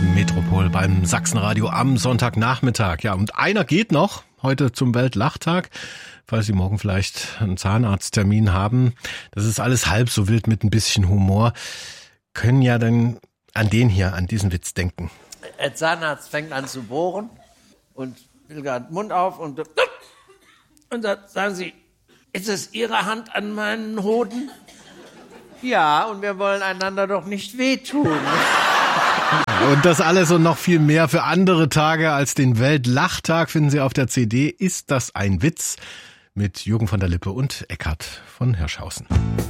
Metropol beim Sachsenradio am Sonntagnachmittag. Ja, und einer geht noch heute zum Weltlachtag, falls Sie morgen vielleicht einen Zahnarzttermin haben. Das ist alles halb so wild mit ein bisschen Humor. Können ja dann an diesen Witz denken. Der Zahnarzt fängt an zu bohren und will gerade den Mund auf und dann sagen Sie, ist es Ihre Hand an meinen Hoden? Ja, und wir wollen einander doch nicht wehtun. Und das alles und noch viel mehr für andere Tage als den Weltlachtag finden Sie auf der CD Ist das ein Witz? Mit Jürgen von der Lippe und Eckhard von Hirschhausen.